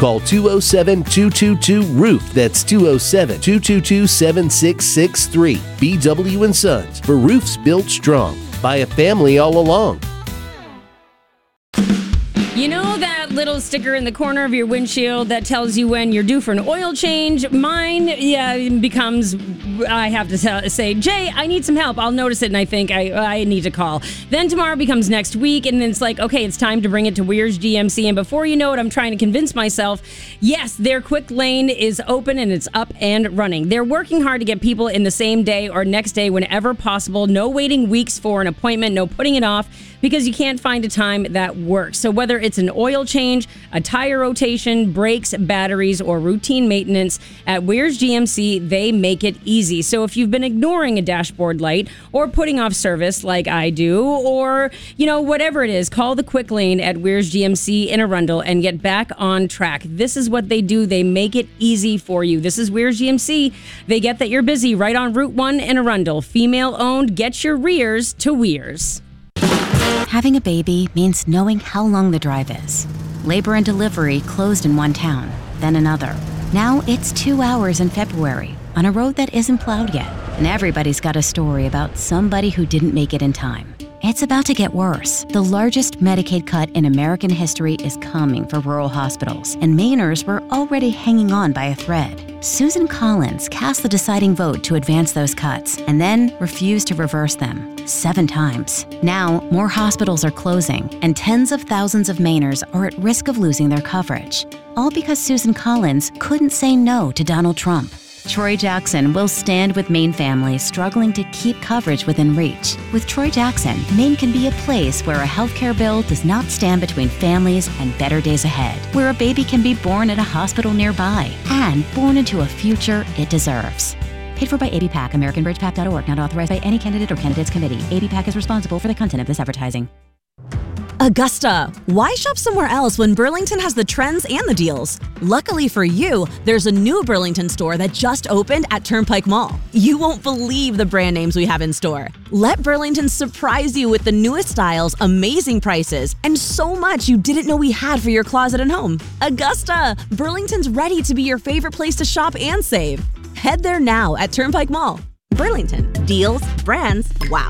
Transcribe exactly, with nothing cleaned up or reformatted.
Call two oh seven, two two two, roof. That's two oh seven, two two two, seven six six three. B W and Sons, for roofs built strong by a family all along. You know that little sticker in the corner of your windshield that tells you when you're due for an oil change? Mine, yeah, becomes, I have to tell, say, Jay, I need some help. I'll notice it and I think I, I need to call. Then tomorrow becomes next week, and then it's like, okay, it's time to bring it to Weir's G M C. And before you know it, I'm trying to convince myself, yes, their quick lane is open and it's up and running. They're working hard to get people in the same day or next day whenever possible. No waiting weeks for an appointment, no putting it off, because you can't find a time that works. So whether it's an oil change, a tire rotation, brakes, batteries, or routine maintenance, at Weir's G M C, they make it easy. So if you've been ignoring a dashboard light or putting off service like I do, or, you know, whatever it is, call the quick lane at Weir's G M C in Arundel and get back on track. This is what they do. They make it easy for you. This is Weir's G M C. They get that you're busy right on Route one in Arundel. Female owned. Get your rears to Weir's. Having a baby means knowing how long the drive is. Labor and delivery closed in one town, then another. Now it's two hours in February on a road that isn't plowed yet. And everybody's got a story about somebody who didn't make it in time. It's about to get worse. The largest Medicaid cut in American history is coming for rural hospitals, and Mainers were already hanging on by a thread. Susan Collins cast the deciding vote to advance those cuts and then refused to reverse them seven times. Now, more hospitals are closing, and tens of thousands of Mainers are at risk of losing their coverage, all because Susan Collins couldn't say no to Donald Trump. Troy Jackson will stand with Maine families struggling to keep coverage within reach. With Troy Jackson, Maine can be a place where a healthcare bill does not stand between families and better days ahead, where a baby can be born at a hospital nearby and born into a future it deserves. Paid for by A B PAC, American Bridge Pac dot org, not authorized by any candidate or candidates committee. A B PAC is responsible for the content of this advertising. Augusta, why shop somewhere else when Burlington has the trends and the deals? Luckily for you, there's a new Burlington store that just opened at Turnpike Mall. You won't believe the brand names we have in store. Let Burlington surprise you with the newest styles, amazing prices, and so much you didn't know we had for your closet and home. Augusta, Burlington's ready to be your favorite place to shop and save. Head there now at Turnpike Mall. Burlington, deals, brands, wow.